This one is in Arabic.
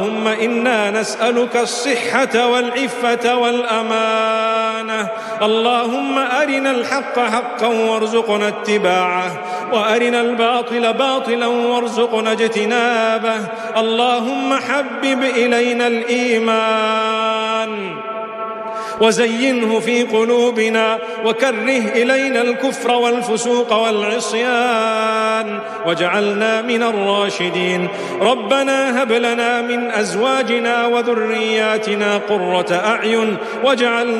اللهم إنا نسألك الصحة والعفة والأمانة. اللهم أرنا الحق حقا وارزقنا اتباعه، وأرنا الباطل باطلا وارزقنا اجتنابه. اللهم حبب إلينا الإيمان وزينه في قلوبنا، وكره إلينا الكفر والفسوق والعصيان، واجعلنا من الراشدين. ربنا هب لنا من أزواجنا وذرياتنا قرة أعين واجعلنا